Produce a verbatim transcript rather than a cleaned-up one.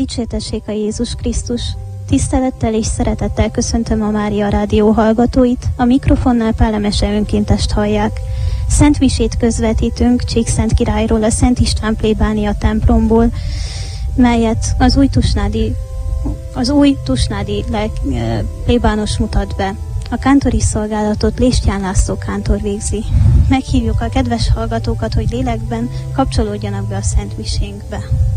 Dicsértessék a Jézus Krisztus! Tisztelettel és szeretettel köszöntöm a Mária Rádió hallgatóit, a mikrofonnál Pállemese önkéntest hallják. Szent misét közvetítünk Csíkszent királyról, a Szent István plébánia templomból, melyet az új tusnádi, az új tusnádi lelk, plébános mutat be. A kántori szolgálatot Léstyán László kántor végzi. Meghívjuk a kedves hallgatókat, hogy lélekben kapcsolódjanak be a Szent misénkbe.